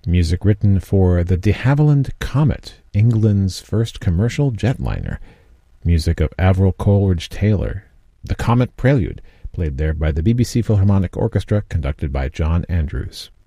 Music written for the de Havilland Comet, England's first commercial jetliner. Music of Avril Coleridge-Taylor. The Comet Prelude, played there by the BBC Philharmonic Orchestra, conducted by John Andrews.